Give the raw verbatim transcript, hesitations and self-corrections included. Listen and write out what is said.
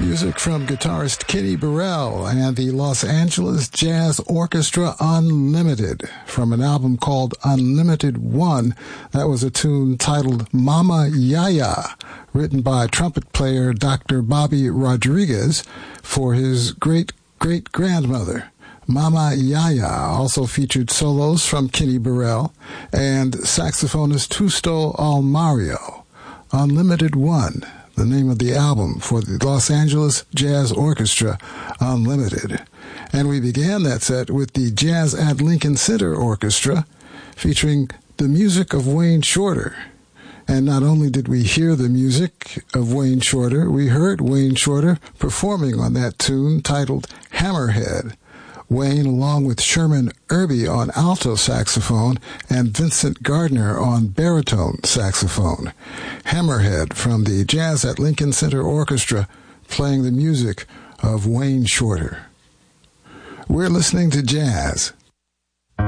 Music from guitarist Kenny Burrell and the Los Angeles Jazz Orchestra Unlimited from an album called Unlimited One. That was a tune titled Mama Yaya, written by trumpet player Doctor Bobby Rodriguez for his great-great-grandmother. Mama Yaya also featured solos from Kenny Burrell and saxophonist Justo Almario. Unlimited One, the name of the album for the Los Angeles Jazz Orchestra Unlimited. And we began that set with the Jazz at Lincoln Center Orchestra featuring the music of Wayne Shorter. And not only did we hear the music of Wayne Shorter, we heard Wayne Shorter performing on that tune titled Hammerhead. Wayne, along with Sherman Irby on alto saxophone and Vincent Gardner on baritone saxophone. Hammerhead from the Jazz at Lincoln Center Orchestra playing the music of Wayne Shorter. We're listening to jazz